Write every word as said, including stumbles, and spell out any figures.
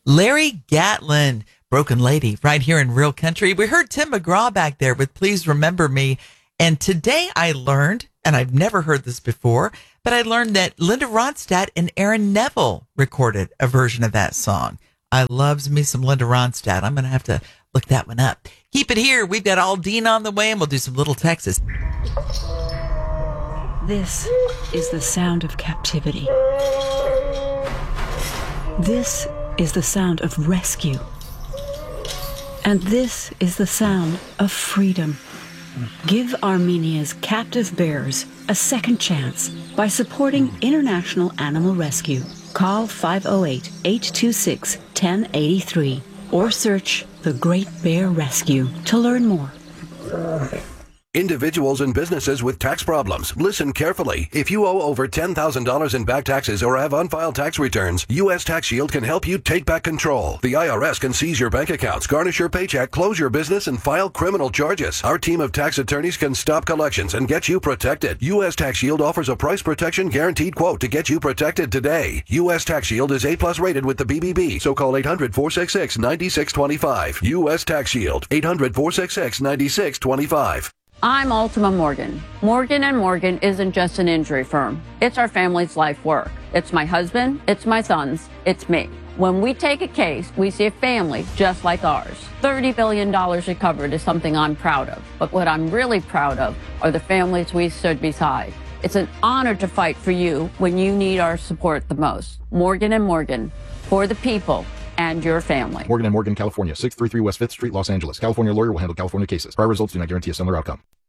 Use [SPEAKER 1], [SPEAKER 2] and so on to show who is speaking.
[SPEAKER 1] Larry Gatlin, Broken Lady, right here in Real Country. We heard Tim McGraw back there with Please Remember Me. And today I learned, and I've never heard this before, but I learned that Linda Ronstadt and Aaron Neville recorded a version of that song. I loves me some Linda Ronstadt. I'm going to have to look that one up. Keep it here. We've got Aldine on the way, and we'll do some Little Texas.
[SPEAKER 2] This is the sound of captivity. This is the sound of rescue. And this is the sound of freedom. Give Armenia's captive bears a second chance by supporting International Animal Rescue. Call five oh eight, eight two six, one oh eight three or search The Great Bear Rescue to learn more.
[SPEAKER 3] Individuals and businesses with tax problems, listen carefully. If you owe over ten thousand dollars in back taxes or have unfiled tax returns, U S Tax Shield can help you take back control. The I R S can seize your bank accots, garnish your paycheck, close your business, and file criminal charges. Our team of tax attorneys can stop collections and get you protected. U S Tax Shield offers a price protection guaranteed quote to get you protected today. U S Tax Shield is A plus rated with the B B B, so call eight hundred, four six six, nine six two five. U S Tax Shield, eight hundred, four six six, nine six two five.
[SPEAKER 4] I'm Ultima Morgan. Morgan and Morgan isn't just an injury firm. It's our family's life work. It's my husband, it's my sons, it's me. When we take a case, we see a family just like ours. thirty billion dollars recovered is something I'm proud of. But what I'm really proud of are the families we stood beside. It's an honor to fight for you when you need our support the most. Morgan and Morgan, for the people and your family.
[SPEAKER 5] Morgan and Morgan, California, six thirty-three West fifth Street, Los Angeles. California lawyer will handle California cases. Prior results do not guarantee a similar outcome.